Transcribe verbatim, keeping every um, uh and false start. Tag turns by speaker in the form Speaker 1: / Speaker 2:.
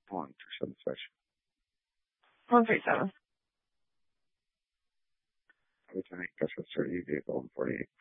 Speaker 1: One, two, seven, five.
Speaker 2: one three seven.
Speaker 1: Every time I touch a thirty vehicle in forty-eight.